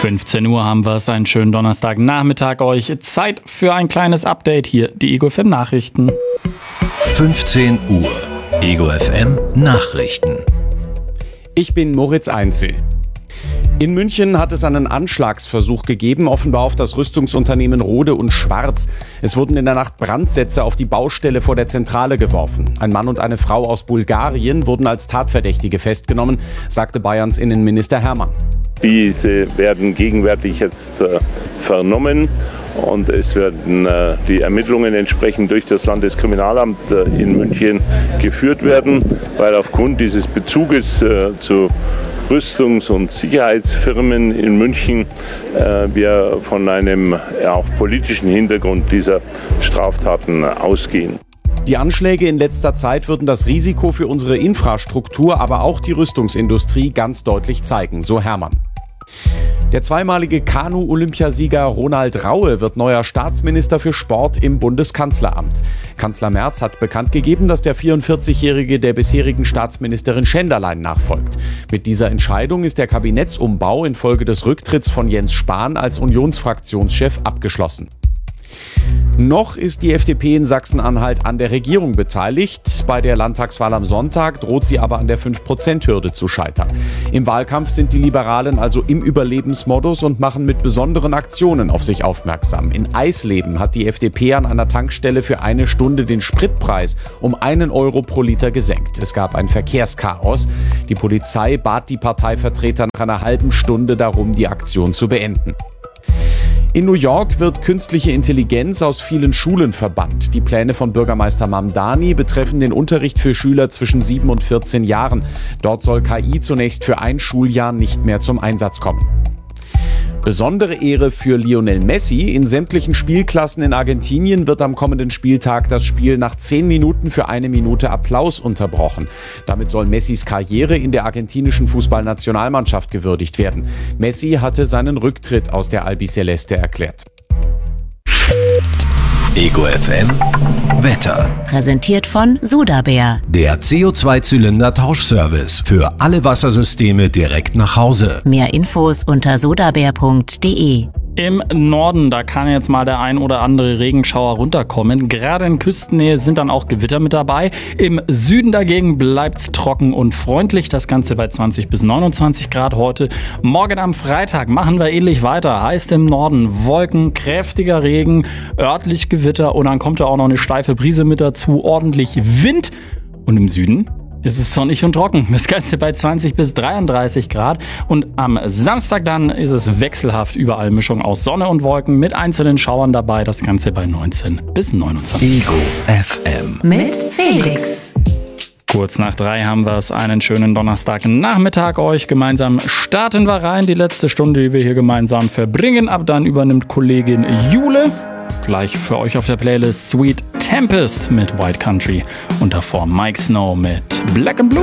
15 Uhr haben wir es, einen schönen Donnerstagnachmittag euch. Zeit für ein kleines Update hier, die Ego FM Nachrichten. 15 Uhr, Ego FM Nachrichten. Ich bin Moritz Einzel. In München hat es einen Anschlagsversuch gegeben, offenbar auf das Rüstungsunternehmen Rohde und Schwarz. Es wurden in der Nacht Brandsätze auf die Baustelle vor der Zentrale geworfen. Ein Mann und eine Frau aus Bulgarien wurden als Tatverdächtige festgenommen, sagte Bayerns Innenminister Hermann. Diese werden gegenwärtig jetzt vernommen und es werden die Ermittlungen entsprechend durch das Landeskriminalamt in München geführt werden, weil aufgrund dieses Bezuges zu Rüstungs- und Sicherheitsfirmen in München wir von einem auch politischen Hintergrund dieser Straftaten ausgehen. Die Anschläge in letzter Zeit würden das Risiko für unsere Infrastruktur, aber auch die Rüstungsindustrie ganz deutlich zeigen, so Hermann. Der zweimalige Kanu-Olympiasieger Ronald Raue wird neuer Staatsminister für Sport im Bundeskanzleramt. Kanzler Merz hat bekannt gegeben, dass der 44-Jährige der bisherigen Staatsministerin Schenderlein nachfolgt. Mit dieser Entscheidung ist der Kabinettsumbau infolge des Rücktritts von Jens Spahn als Unionsfraktionschef abgeschlossen. Noch ist die FDP in Sachsen-Anhalt an der Regierung beteiligt. Bei der Landtagswahl am Sonntag droht sie aber an der 5%-Hürde zu scheitern. Im Wahlkampf sind die Liberalen also im Überlebensmodus und machen mit besonderen Aktionen auf sich aufmerksam. In Eisleben hat die FDP an einer Tankstelle für eine Stunde den Spritpreis um 1 Euro pro Liter gesenkt. Es gab ein Verkehrschaos. Die Polizei bat die Parteivertreter nach einer halben Stunde darum, die Aktion zu beenden. In New York wird künstliche Intelligenz aus vielen Schulen verbannt. Die Pläne von Bürgermeister Mamdani betreffen den Unterricht für Schüler zwischen 7 und 14 Jahren. Dort soll KI zunächst für ein Schuljahr nicht mehr zum Einsatz kommen. Besondere Ehre für Lionel Messi. In sämtlichen Spielklassen in Argentinien wird am kommenden Spieltag das Spiel nach 10 Minuten für 1 Minute Applaus unterbrochen. Damit soll Messis Karriere in der argentinischen Fußballnationalmannschaft gewürdigt werden. Messi hatte seinen Rücktritt aus der Albiceleste erklärt. Ego FM Wetter. Präsentiert von Sudabär. Der CO2-Zylinder-Tauschservice für alle Wassersysteme direkt nach Hause. Mehr Infos unter sudabär.de. Im Norden, da kann jetzt mal der ein oder andere Regenschauer runterkommen. Gerade in Küstennähe sind dann auch Gewitter mit dabei. Im Süden dagegen bleibt's trocken und freundlich. Das Ganze bei 20 bis 29 Grad heute. Morgen am Freitag machen wir ähnlich weiter. Heißt im Norden Wolken, kräftiger Regen, örtlich Gewitter und dann kommt da auch noch eine steife Brise mit dazu. Ordentlich Wind. Und im Süden ist es sonnig und trocken. Das Ganze bei 20 bis 33 Grad. Und am Samstag dann ist es wechselhaft, überall Mischung aus Sonne und Wolken mit einzelnen Schauern dabei. Das Ganze bei 19 bis 29. Ego FM. Mit Felix. Kurz nach 3 haben wir es. Einen schönen Donnerstagnachmittag euch. Gemeinsam starten wir rein. Die letzte Stunde, die wir hier gemeinsam verbringen. Ab dann übernimmt Kollegin Jule. Gleich für euch auf der Playlist Sweet Tempest mit White Country und davor Mike Snow mit Black and Blue.